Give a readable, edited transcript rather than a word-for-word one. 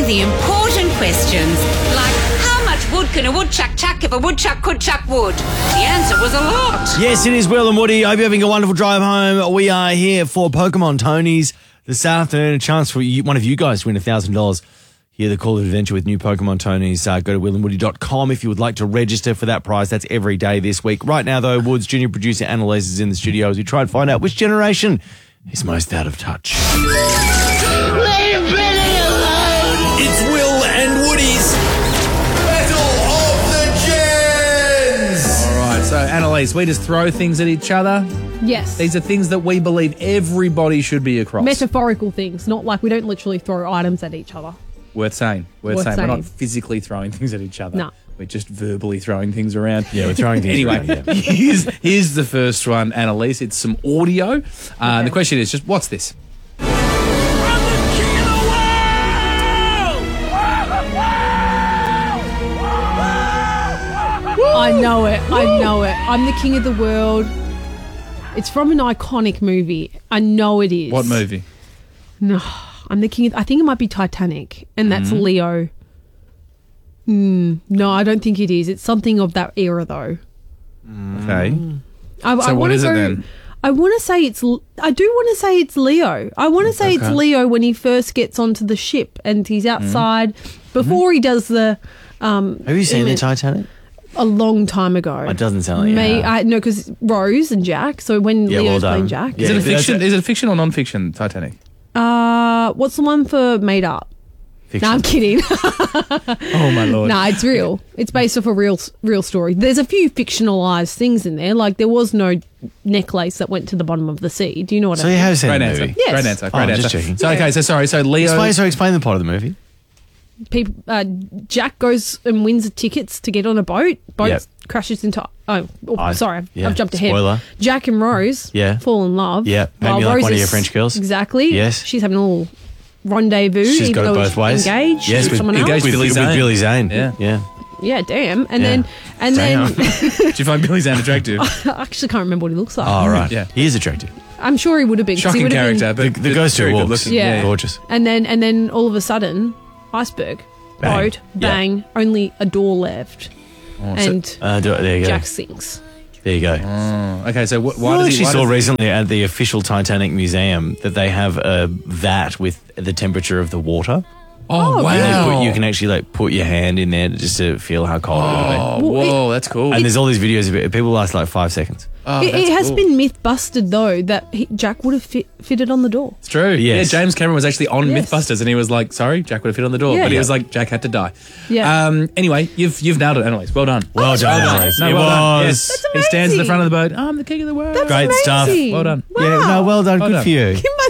the important questions, like how much wood can a woodchuck chuck if a woodchuck could chuck wood? The answer was a lot. Yes, it is Will and Woody. I hope you're having a wonderful drive home. We are here for Pokemon Tony's this afternoon. A chance for one of you guys to win $1,000. Hear the call of adventure with new Pokemon Tony's. Go to willandwoody.com if you would like to register for that prize. That's every day this week. Right now, though, Woods junior producer Annalise is in the studio as we try and find out which generation is most out of touch. Leave Billy alone! It's Will and Woody's Battle of the Gens! All right, so Annalise, we just throw things at each other. Yes. These are things that we believe everybody should be across. Metaphorical things, not like we don't literally throw items at each other. Worth saying. Worth We're saying. not physically throwing things at each other. No. We're just verbally throwing things around. Yeah, we're throwing things anyway, around, yeah. here's the first one, Annalise. It's some audio. The question is just, what's this? I know it. I'm the king of the world. It's from an iconic movie. I know it is. What movie? No, I'm the king of, I think it might be Titanic, and that's Leo. No, I don't think it is. It's something of that era, though. Okay. I what is it then? I want to say it's. I do want to say it's Leo. I want to say it's Leo when he first gets onto the ship and he's outside before he does the. Have you seen the Titanic? A long time ago. It doesn't sound like you have. No, because Rose and Jack. So when Leo's playing Jack. Yeah, Is it a fiction or non-fiction, Titanic? What's the one for made up? Fiction. No, I'm kidding. Oh, my Lord. No, it's real. It's based off a real story. There's a few fictionalized things in there. Like there was no necklace that went to the bottom of the sea. Do you know what I So mean? you have seen Great the answer. movie? Yes. Great answer. I'm just checking. So, okay, so Leo... Explain the plot of the movie. People, Jack goes and wins the tickets to get on a boat. Boat crashes into... sorry, I've jumped ahead. Spoiler. Jack and Rose fall in love. Yeah, maybe like one of your French girls. Exactly. Yes. She's having a little rendezvous. She's even got it though both ways. Engaged Yes, with with someone engaged else. with Billy Zane. Yeah. Yeah, damn. And Yeah. then Did you find Billy Zane attractive? I actually can't remember what he looks like. Oh, right. Yeah. He is attractive. I'm sure he would have been. 'cause he Shocking would have character, been- but The ghost very who good walks. looking. Yeah. Gorgeous. And then all of a sudden, iceberg, Bang. boat, bang, only a door left, and There you go. Jack sinks. There you go. Okay, so why I does he... actually why saw does he- recently at the official Titanic Museum that they have a vat with the temperature of the water. Oh, wow. You can actually put your hand in there just to feel how cold it Oh, will whoa, that's cool. be. And there's all these videos of it. People last 5 seconds. Oh, It that's has cool. been myth busted though that Jack would have fitted on the door. It's true. Yes. Yeah, James Cameron was actually on Yes. Mythbusters and he was like, sorry, Jack would have fit on the door. Yeah. But he Yeah. was like, Jack had to die. Yeah. Anyway, you've nailed it, Annalise. Well done. Well done, Annalise. No, It well done. was. Yes. That's He stands at the amazing. front of the boat. I'm the king of the world. That's Great stuff. amazing. Well done. Wow. Yeah, no, well done. Well Good done. for you. Give